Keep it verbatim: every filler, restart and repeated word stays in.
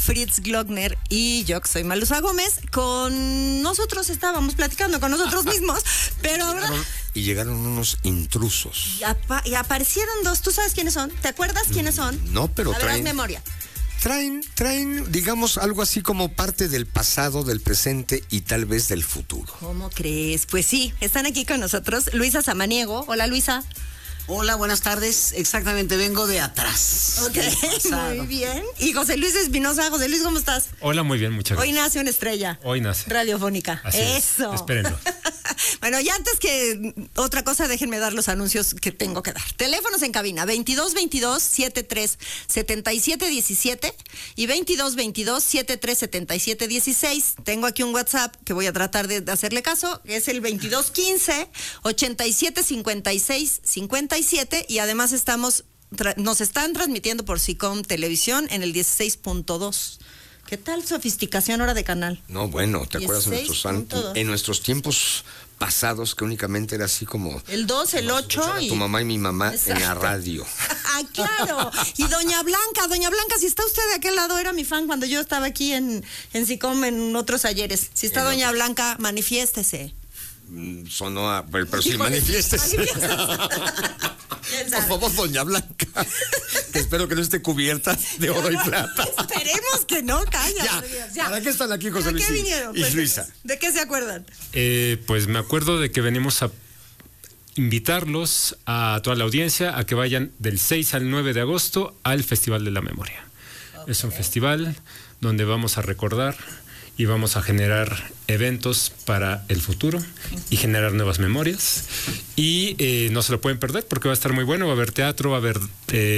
Fritz Glockner y yo, que soy Malusa Gómez. Con nosotros estábamos platicando con nosotros mismos, pero ahora... Y llegaron unos intrusos. Y, apa y aparecieron dos. ¿Tú sabes quiénes son? ¿Te acuerdas quiénes son? No, pero A ver, traen... haz memoria. Traen, traen, digamos, algo así como parte del pasado, del presente y tal vez del futuro. ¿Cómo crees? Pues sí, están aquí con nosotros Luisa Samaniego. Hola, Luisa. Hola, buenas tardes. Exactamente, vengo de atrás. Ok, muy bien. Y José Luis Espinosa. José Luis, ¿cómo estás? Hola, muy bien, muchas gracias. Hoy nace una estrella. Hoy nace. Radiofónica. Así Eso. Es. Espérenlo. Bueno, y antes que otra cosa, déjenme dar los anuncios que tengo que dar. Teléfonos en cabina, veintidós veintidós, setenta y tres, setenta y siete diecisiete y veintidós veintidós, setenta y tres, setenta y siete dieciséis. Tengo aquí un WhatsApp que voy a tratar de hacerle caso, que es el veintidós quince, ochenta y siete cincuenta y seis cincuenta y siete, y además estamos, nos están transmitiendo por SICOM Televisión en el dieciséis punto dos. ¿Qué tal sofisticación ahora de canal? No, bueno, ¿te acuerdas en nuestros, en nuestros tiempos pasados que únicamente era así como... El dos, el ocho y... Tu mamá y mi mamá. Exacto. En la radio. ¡Ah, claro! Y Doña Blanca, Doña Blanca, si está usted de aquel lado, era mi fan cuando yo estaba aquí en, en SICOM en otros ayeres. Si está en Doña otros... Blanca, manifiéstese. Sonó a... Pero, pero sí, manifiéstese. Por favor, Doña Blanca. Que espero que no esté cubierta de oro y plata. Esperemos que no, calla. Ya. Ya. ¿Para qué están aquí, José Luis? ¿De qué vinieron? Y pues, Luisa. ¿De qué se acuerdan? Eh, pues me acuerdo de que venimos a invitarlos a toda la audiencia a que vayan del seis al nueve de agosto al Festival de la Memoria. Okay. Es un festival donde vamos a recordar y vamos a generar eventos para el futuro y generar nuevas memorias. Y eh, no se lo pueden perder porque va a estar muy bueno, va a haber teatro, va a haber... Eh,